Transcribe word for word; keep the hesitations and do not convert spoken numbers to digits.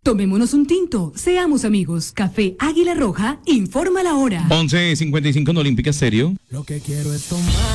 Tomémonos un tinto, seamos amigos. Café Águila Roja, informa la hora. once cincuenta y cinco en Olímpica Estéreo. Lo que quiero es tomar.